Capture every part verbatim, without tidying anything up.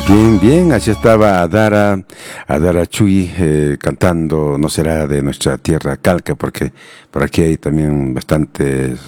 Bien, bien, así estaba Adara, Adara Chuy eh, cantando No será de nuestra tierra Calca, porque por aquí hay también bastantes,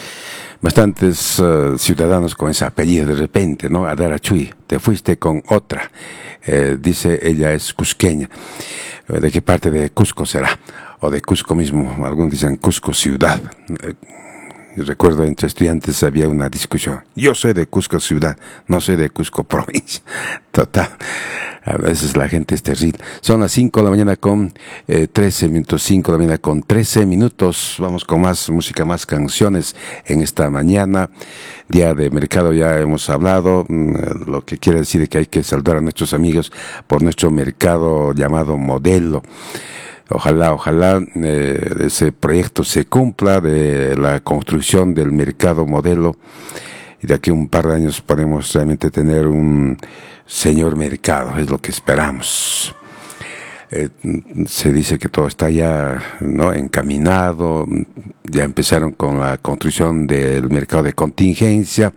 bastantes uh, ciudadanos con ese apellido de repente, ¿no? Adara Chuy, te fuiste con otra, eh, dice ella es cusqueña. ¿De qué parte de Cusco será? O de Cusco mismo, algunos dicen Cusco ciudad. Eh, Recuerdo entre estudiantes había una discusión. Yo soy de Cusco ciudad, no soy de Cusco provincia. Total. A veces la gente es terrible. Son las cinco de la mañana con eh, trece minutos, cinco de la mañana con trece minutos. Vamos con más música, más canciones en esta mañana. Día de mercado ya hemos hablado, lo que quiere decir que hay que saludar a nuestros amigos por nuestro mercado llamado Modelo. Ojalá, ojalá eh, ese proyecto se cumpla de la construcción del mercado Modelo y de aquí a un par de años podemos realmente tener un señor mercado, es lo que esperamos. Eh, se dice que todo está ya, ¿no?, encaminado, ya empezaron con la construcción del mercado de contingencia.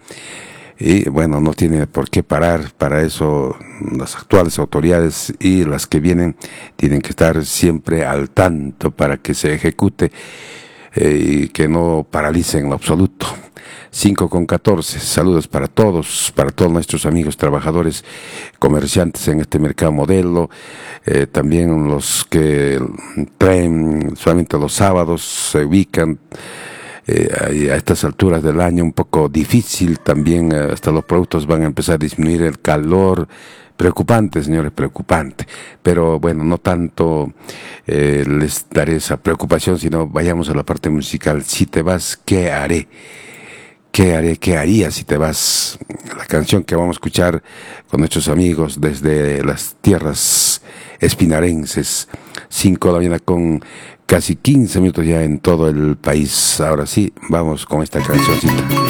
Y bueno, no tiene por qué parar. Para eso las actuales autoridades y las que vienen tienen que estar siempre al tanto para que se ejecute eh, y que no paralicen en lo absoluto. cinco con catorce, saludos para todos, para todos nuestros amigos trabajadores, comerciantes en este mercado Modelo, eh, también los que traen solamente los sábados, se ubican. Eh, a estas alturas del año un poco difícil también, eh, hasta los productos van a empezar a disminuir el calor. Preocupante, señores, preocupante. Pero bueno, no tanto eh, les daré esa preocupación, sino vayamos a la parte musical. Si te vas, ¿qué haré? ¿Qué haré? ¿Qué haría si te vas? La canción que vamos a escuchar con nuestros amigos desde las tierras espinarenses. cinco de la mañana con casi quince minutos ya en todo el país. Ahora sí, vamos con esta cancioncita.